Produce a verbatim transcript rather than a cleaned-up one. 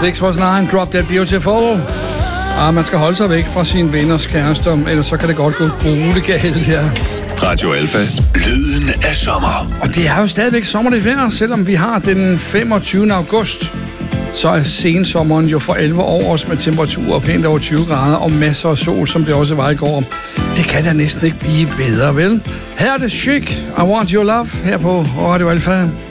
seks was nine, Drop Dead Beautiful. Ah, man skal holde sig væk fra sine venners kærester, ellers så kan det godt gå grueligt galt her. Radio Alpha. Lyden af sommer. Og det er jo stadigvæk sommerligt vejr, selvom vi har den femogtyvende august. Så er sensommeren jo for alvor over os med temperaturer pænt over tyve grader og masser af sol, som det også var i går. Det kan da næsten ikke blive bedre, vel? Her er det Chic, I Want Your Love, her på Radio Alpha.